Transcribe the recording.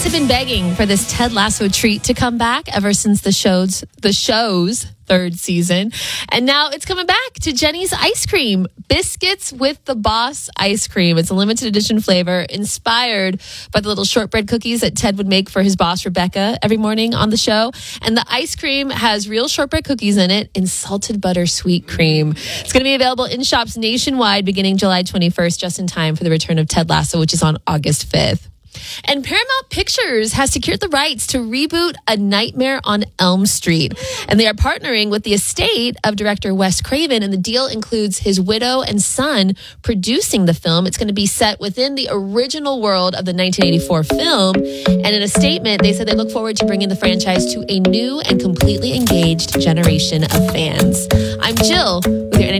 have been begging for this Ted Lasso treat to come back ever since the show's third season. And now it's coming back to Jenny's Ice Cream. Biscuits with the Boss ice cream. It's a limited edition flavor inspired by the little shortbread cookies that Ted would make for his boss, Rebecca, every morning on the show. And the ice cream has real shortbread cookies in it and salted butter sweet cream. It's going to be available in shops nationwide beginning July 21st, just in time for the return of Ted Lasso, which is on August 5th. And Paramount Pictures has secured the rights to reboot A Nightmare on Elm Street. And they are partnering with the estate of director Wes Craven, and the deal includes his widow and son producing the film. It's going to be set within the original world of the 1984 film. And in a statement, they said they look forward to bringing the franchise to a new and completely engaged generation of fans. I'm Jill with your